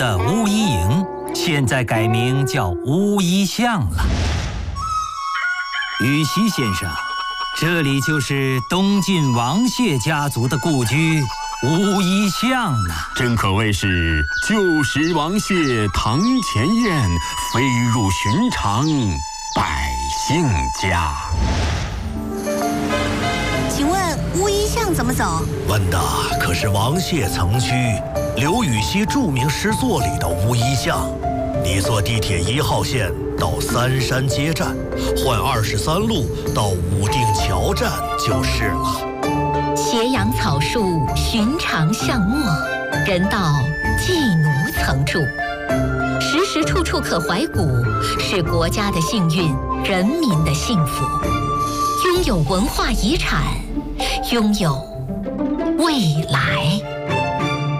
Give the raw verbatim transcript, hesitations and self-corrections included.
的巫医营，现在改名叫巫医巷了。羽西先生，这里就是东晋王谢家族的故居巫医巷呢。 真可谓是旧时王谢堂前燕，飞入寻常百姓家。 请问巫医巷怎么走？ 问的可是王谢曾居刘禹锡著名诗作里的巫医巷。你坐地铁一号线到三山街站，换二十三路到武定桥站就是了。 斜阳草树，寻常巷陌，人道寄奴曾住。时时处处可怀古，是国家的幸运，人民的幸福。拥有文化遗产，拥有未来。